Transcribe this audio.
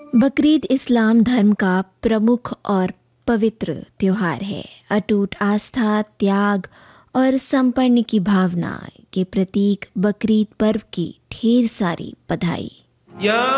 बकरीद इस्लाम धर्म का प्रमुख और पवित्र त्योहार है। अटूट आस्था, त्याग और समर्पण की भावना के प्रतीक बकरीद पर्व की ढेर सारी बधाई।